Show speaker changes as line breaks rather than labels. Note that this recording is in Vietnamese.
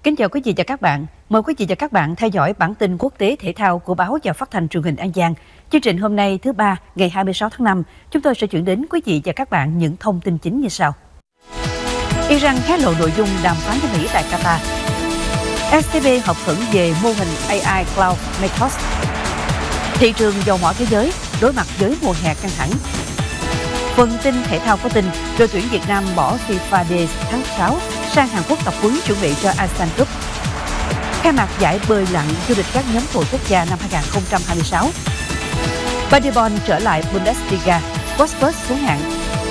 Kính chào quý vị và các bạn. Mời quý vị và các bạn theo dõi bản tin quốc tế thể thao của báo và phát thanh truyền hình An Giang. Chương trình hôm nay thứ Ba, ngày 26 tháng 5, chúng tôi sẽ chuyển đến quý vị và các bạn những thông tin chính như sau. Iran hé lộ nội dung đàm phán với Mỹ tại Qatar. STB họp khẩn về mô hình AI Cloud Methods. Thị trường dầu mỏ thế giới đối mặt với mùa hè căng thẳng. Phần tin thể thao có tin đội tuyển Việt Nam bỏ FIFA Days tháng 6 sang Hàn Quốc tập huấn chuẩn bị cho ASEAN Cup. Khai mạc giải bơi lặn du lịch các nhóm tuổi quốc gia năm 2026. Paderborn trở lại Bundesliga, Wolfsburg xuống hạng